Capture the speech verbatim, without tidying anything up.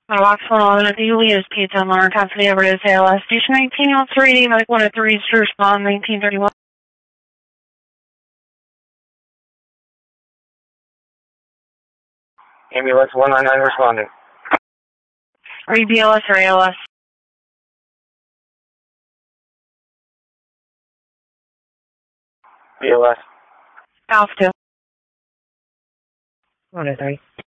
My box one at the Julia's Pizza, Modern Company, Everett A L S, Station nineteen oh three, Medic one oh three, to respond, nineteen thirty-one. Ambulance one nine nine responding. Are you B L S or A L S? B L S. Alpha two. one oh three.